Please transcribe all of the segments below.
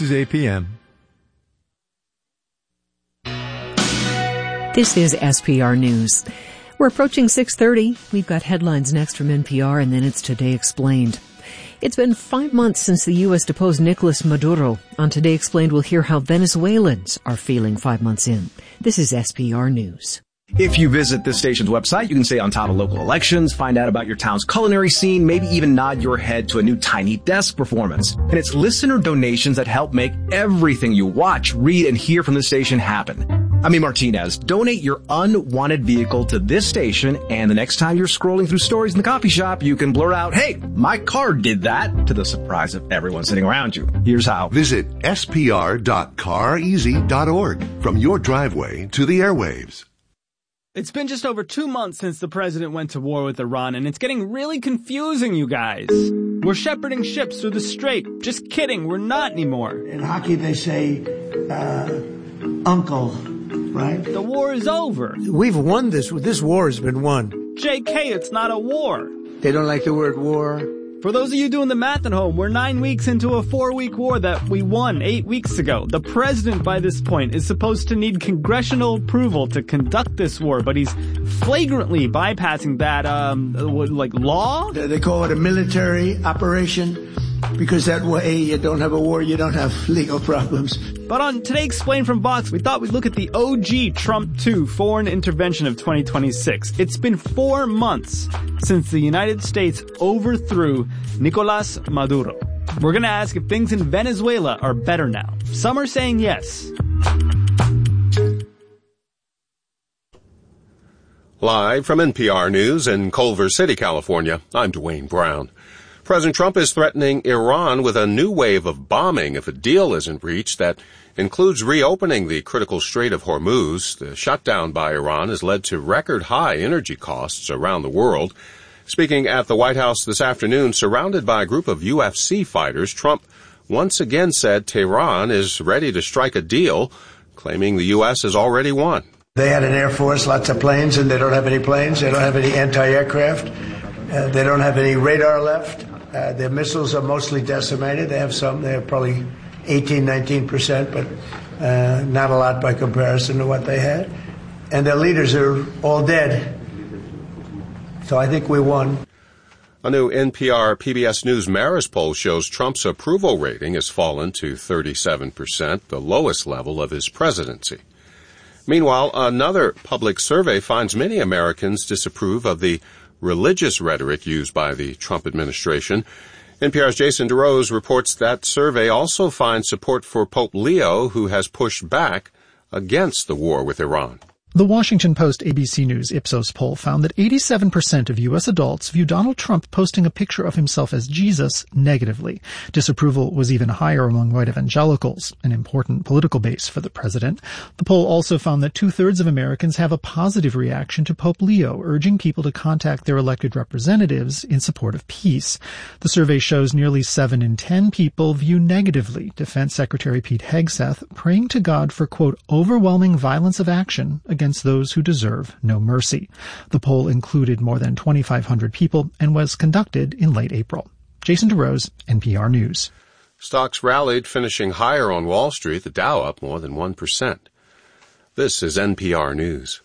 This is APM. This is SPR News. We're approaching 6:30. We've got headlines next from NPR, and then it's Today Explained. It's been 5 months since the U.S. deposed Nicolas Maduro. On Today Explained, we'll hear how Venezuelans are feeling 5 months in. This is SPR News. If you visit this station's website, you can stay on top of local elections, find out about your town's culinary scene, maybe even nod your head to a new Tiny Desk performance. And it's listener donations that help make everything you watch, read, and hear from the station happen. I'm E. Martinez. Donate your unwanted vehicle to this station, and the next time you're scrolling through stories in the coffee shop, you can blurt out, "Hey, my car did that," to the surprise of everyone sitting around you. Here's how. Visit spr.careasy.org. From your driveway to the airwaves. It's been just over 2 months since the president went to war with Iran, and it's getting really confusing, you guys. We're shepherding ships through the strait. Just kidding, we're not anymore. In hockey, they say, uncle, right? The war is over. We've won this. This war has been won. JK, it's not a war. They don't like the word war. For those of you doing the math at home, we're 9 weeks into a 4-week war that we won 8 weeks ago. The president, by this point, is supposed to need congressional approval to conduct this war, but he's flagrantly bypassing that, law? They call it a military operation, because that way you don't have a war, you don't have legal problems. But on Today Explained from Vox, we thought we'd look at the OG Trump 2 foreign intervention of 2026. It's been 4 months since the United States overthrew Nicolas Maduro. We're going to ask if things in Venezuela are better now. Some are saying yes. Live from NPR News in Culver City, California, I'm Dwayne Brown. President Trump is threatening Iran with a new wave of bombing if a deal isn't reached that includes reopening the critical Strait of Hormuz. The shutdown by Iran has led to record-high energy costs around the world. Speaking at the White House this afternoon, surrounded by a group of UFC fighters, Trump once again said Tehran is ready to strike a deal, claiming the U.S. has already won. They had an Air Force, lots of planes, and they don't have any planes. They don't have any anti-aircraft. They don't have any radar left. Their missiles are mostly decimated. They have some. They have probably 19%, but not a lot by comparison to what they had. And their leaders are all dead. So I think we won. A new NPR PBS News Marist poll shows Trump's approval rating has fallen to 37%, the lowest level of his presidency. Meanwhile, another public survey finds many Americans disapprove of the religious rhetoric used by the Trump administration. NPR's Jason DeRose reports that survey also finds support for Pope Leo, who has pushed back against the war with Iran. The Washington Post ABC News Ipsos poll found that 87% of U.S. adults view Donald Trump posting a picture of himself as Jesus negatively. Disapproval was even higher among white evangelicals, an important political base for the president. The poll also found that 2/3 of Americans have a positive reaction to Pope Leo, urging people to contact their elected representatives in support of peace. The survey shows nearly 7 in 10 people view negatively Defense Secretary Pete Hegseth praying to God for, quote, overwhelming violence of action against those who deserve no mercy. The poll included more than 2,500 people and was conducted in late April. Jason DeRose, NPR News. Stocks rallied, finishing higher on Wall Street, the Dow up more than 1%. This is NPR News.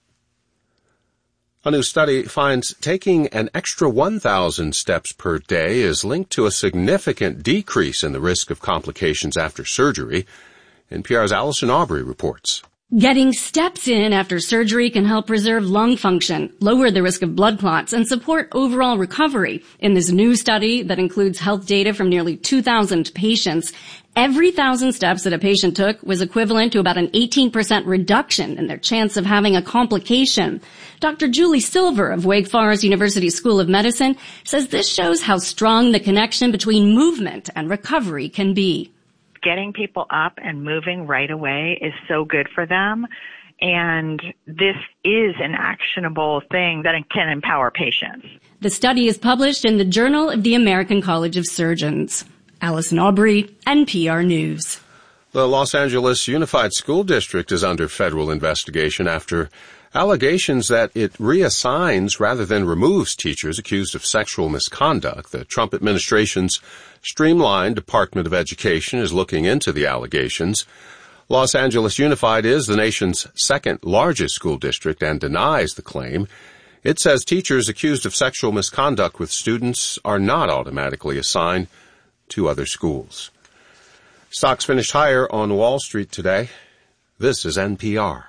A new study finds taking an extra 1,000 steps per day is linked to a significant decrease in the risk of complications after surgery. NPR's Allison Aubrey reports. Getting steps in after surgery can help preserve lung function, lower the risk of blood clots, and support overall recovery. In this new study that includes health data from nearly 2,000 patients, every 1,000 steps that a patient took was equivalent to about an 18% reduction in their chance of having a complication. Dr. Julie Silver of Wake Forest University School of Medicine says this shows how strong the connection between movement and recovery can be. Getting people up and moving right away is so good for them. And this is an actionable thing that can empower patients. The study is published in the Journal of the American College of Surgeons. Allison Aubrey, NPR News. The Los Angeles Unified School District is under federal investigation after Allegations that it reassigns rather than removes teachers accused of sexual misconduct. The Trump administration's streamlined Department of Education is looking into the allegations. Los Angeles Unified is the nation's second largest school district and denies the claim. It says teachers accused of sexual misconduct with students are not automatically assigned to other schools. Stocks finished higher on Wall Street today. This is NPR.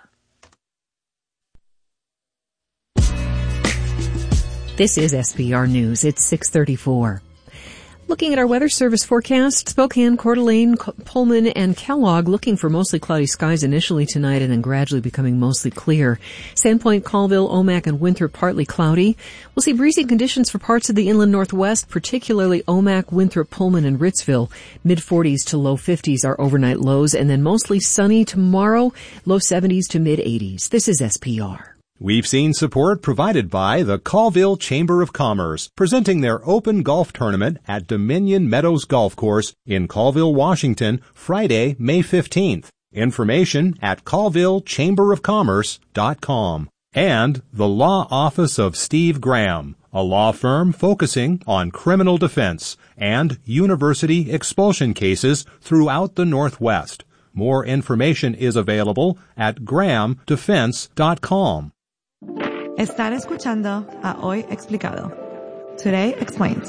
This is SPR News. It's 6:34. Looking at our Weather Service forecast, Spokane, Coeur d'Alene, Pullman, and Kellogg looking for mostly cloudy skies initially tonight and then gradually becoming mostly clear. Sandpoint, Colville, Omak, and Winthrop partly cloudy. We'll see breezy conditions for parts of the inland northwest, particularly Omak, Winthrop, Pullman, and Ritzville. Mid-40s to low 50s are overnight lows, and then mostly sunny tomorrow, low 70s to mid-80s. This is SPR. We've seen support provided by the Colville Chamber of Commerce, presenting their open golf tournament at Dominion Meadows Golf Course in Colville, Washington, Friday, May 15th. Information at colvillechamberofcommerce.com. And the Law Office of Steve Graham, a law firm focusing on criminal defense and university expulsion cases throughout the Northwest. More information is available at grahamdefense.com. Estar escuchando a Hoy Explicado. Today Explained.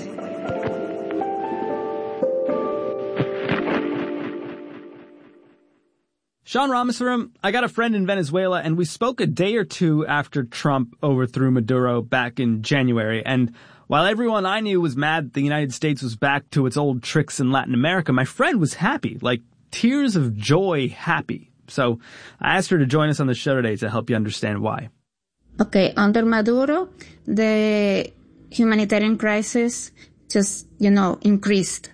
Sean Rameswaram, I got a friend in Venezuela, and we spoke a day or two after Trump overthrew Maduro back in January. And while everyone I knew was mad that the United States was back to its old tricks in Latin America, my friend was happy, like tears of joy happy. So I asked her to join us on the show today to help you understand why. Okay, under Maduro, the humanitarian crisis just, increased.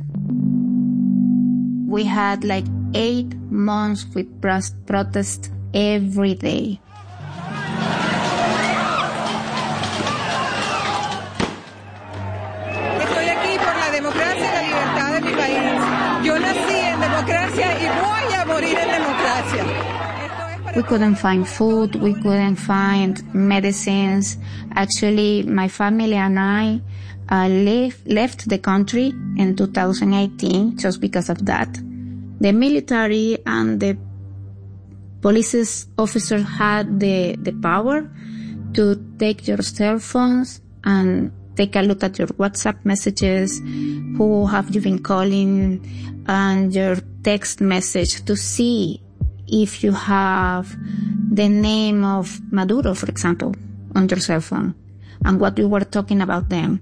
We had like 8 months with protest every day. Estoy aquí por la democracia y la libertad de mi país. Yo nací en democracia y voy a morir en democracia. We couldn't find food, we couldn't find medicines. Actually, my family and I left the country in 2018 just because of that. The military and the police officers had the power to take your cell phones and take a look at your WhatsApp messages, who have you been calling, and your text message to see if you have the name of Maduro, for example, on your cell phone, and what you were talking about them.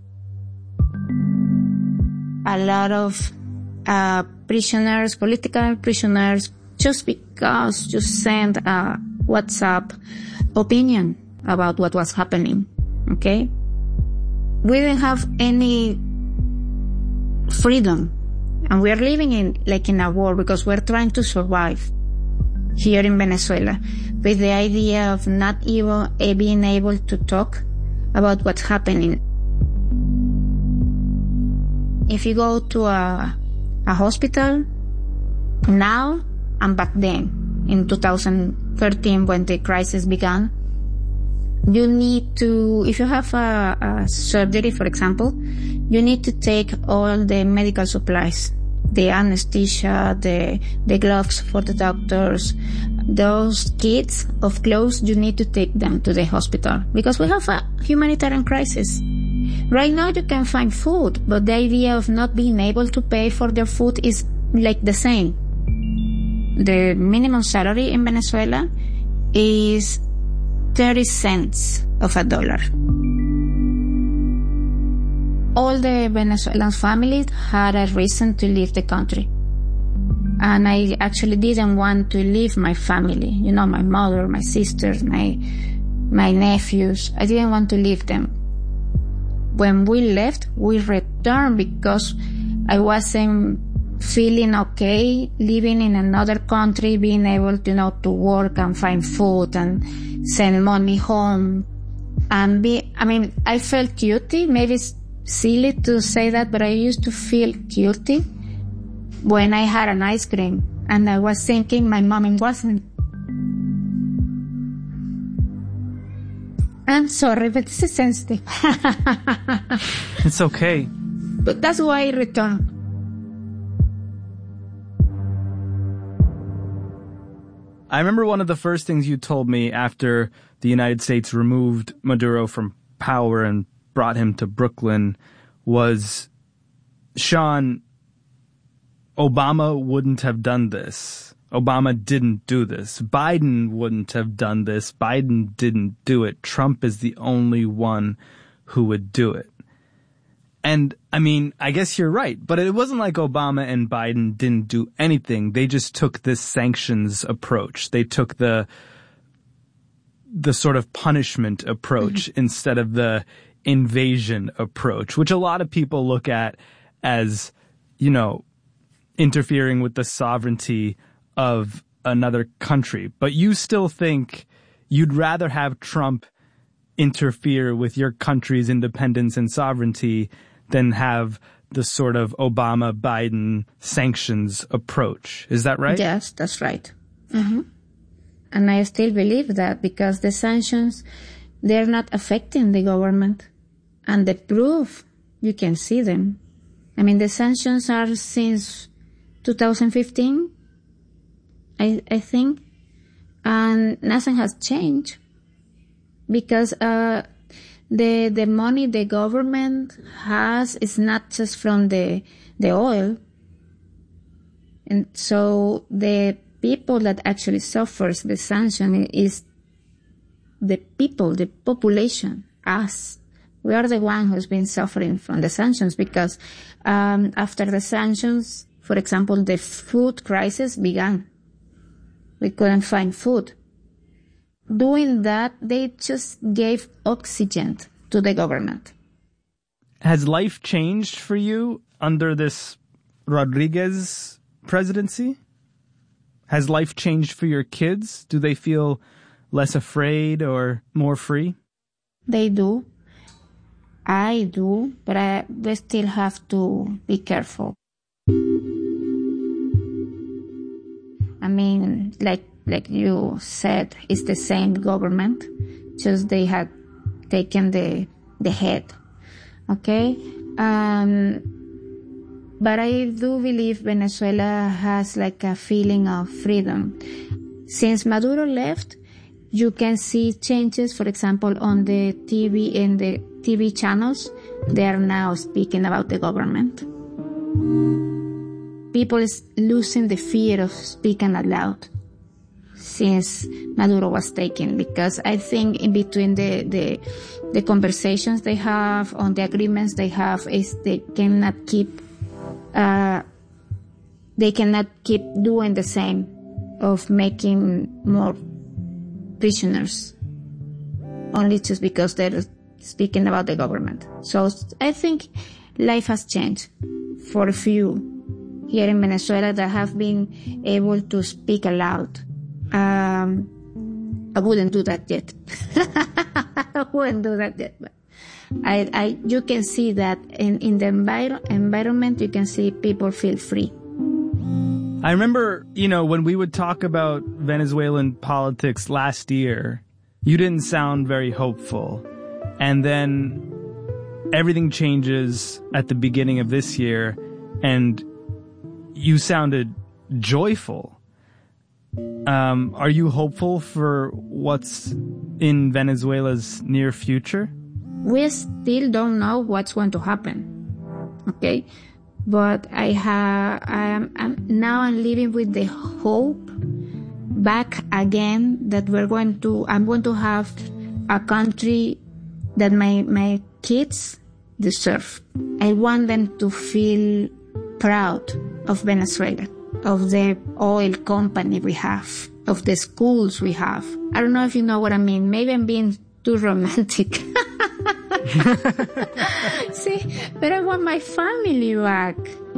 A lot of prisoners, political prisoners, just because you sent a WhatsApp opinion about what was happening, okay? We didn't have any freedom, and we are living in a war because we're trying to survive here in Venezuela, with the idea of not even being able to talk about what's happening. If you go to a hospital now and back then, in 2013 when the crisis began, you need to, if you have a surgery, for example, you need to take all the medical supplies. The anesthesia, the gloves for the doctors, those kits of clothes, you need to take them to the hospital because we have a humanitarian crisis. Right now you can find food, but the idea of not being able to pay for their food is like the same. The minimum salary in Venezuela is 30 cents of a dollar. All the Venezuelan families had a reason to leave the country. And I actually didn't want to leave my family. My mother, my sisters, my nephews. I didn't want to leave them. When we left, we returned because I wasn't feeling okay living in another country, being able to work and find food and send money home. And I felt guilty. Maybe it's silly to say that, but I used to feel guilty when I had an ice cream and I was thinking my mom wasn't. I'm sorry, but this is sensitive. It's okay. But that's why I returned. I remember one of the first things you told me after the United States removed Maduro from power and brought him to Brooklyn was, Sean, Obama wouldn't have done this. Obama didn't do this. Biden wouldn't have done this. Biden didn't do it. Trump is the only one who would do it. And, I mean, I guess you're right, but it wasn't like Obama and Biden didn't do anything. They just took this sanctions approach. They took the sort of punishment approach instead of the invasion approach, which a lot of people look at as, you know, interfering with the sovereignty of another country. But you still think you'd rather have Trump interfere with your country's independence and sovereignty than have the sort of Obama-Biden sanctions approach. Is that right? Yes, that's right. Mm-hmm. And I still believe that because the sanctions, they're not affecting the government. And the proof, you can see them. I mean, the sanctions are since 2015, I think, and nothing has changed because the money the government has is not just from the oil, and so the people that actually suffers the sanction is the people, the population, us. We are the one who's been suffering from the sanctions because after the sanctions, for example, the food crisis began. We couldn't find food. Doing that, they just gave oxygen to the government. Has life changed for you under this Rodriguez presidency? Has life changed for your kids? Do they feel less afraid or more free? They do. I do, but we still have to be careful. I mean, like you said, it's the same government, just they had taken the head, okay? But I do believe Venezuela has like a feeling of freedom. Since Maduro left, you can see changes, for example, on the TV, in the TV channels, they are now speaking about the government. People is losing the fear of speaking out loud since Maduro was taken, because I think in between the conversations they have, on the agreements they have, is they cannot keep doing the same of making more prisoners only just because they're speaking about the government. So I think life has changed for a few here in Venezuela that have been able to speak aloud. I wouldn't do that yet. I wouldn't do that yet. But you can see that in the environment, you can see people feel free. I remember, when we would talk about Venezuelan politics last year, you didn't sound very hopeful. And then everything changes at the beginning of this year, and you sounded joyful. Are you hopeful for what's in Venezuela's near future? We still don't know what's going to happen. Okay? But I'm living with the hope back again that I'm going to have a country that my kids deserve. I want them to feel proud of Venezuela, of the oil company we have, of the schools we have. I don't know if you know what I mean. Maybe I'm being too romantic. See, but I want my family back.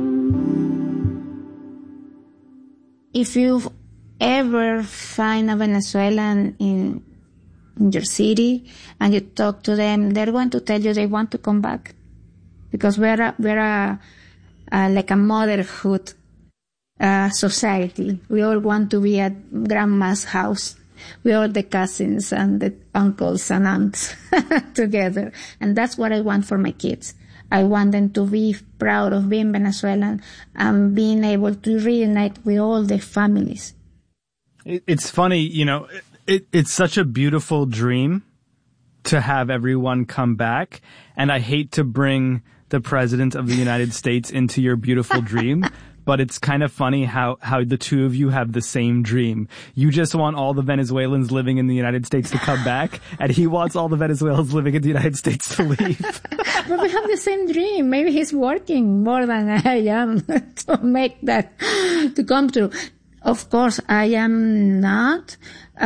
If you ever find a Venezuelan in your city and you talk to them, they're going to tell you they want to come back, because we're like a motherhood society. We all want to be at grandma's house We're all the cousins and the uncles and aunts together. And that's what I want for my kids. I want them to be proud of being Venezuelan and being able to reunite with all their families. It's funny, it's such a beautiful dream to have everyone come back. And I hate to bring the President of the United States into your beautiful dream. But it's kind of funny how the two of you have the same dream. You just want all the Venezuelans living in the United States to come back, and he wants all the Venezuelans living in the United States to leave. But we have the same dream. Maybe he's working more than I am to make that to come true. Of course, I am not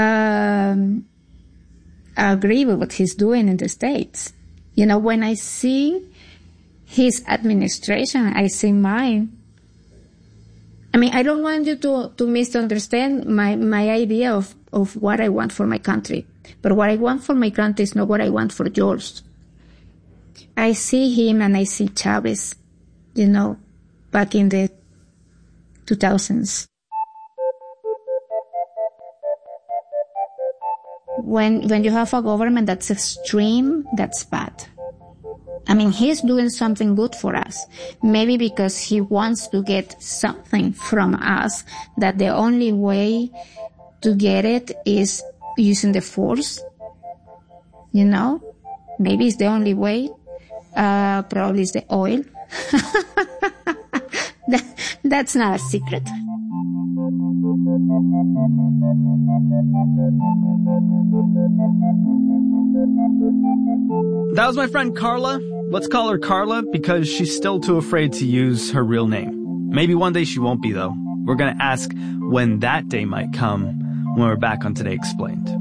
agree with what he's doing in the States. When I see his administration, I see mine. I mean, I don't want you to misunderstand my idea of what I want for my country. But what I want for my country is not what I want for yours. I see him and I see Chavez, back in the 2000s. When you have a government that's extreme, that's bad. I mean, he's doing something good for us. Maybe because he wants to get something from us, that the only way to get it is using the force. Maybe it's the only way. Probably it's the oil. That's not a secret. That was my friend Carla. Let's call her Carla because she's still too afraid to use her real name. Maybe one day she won't be, though. We're going to ask when that day might come when we're back on Today Explained.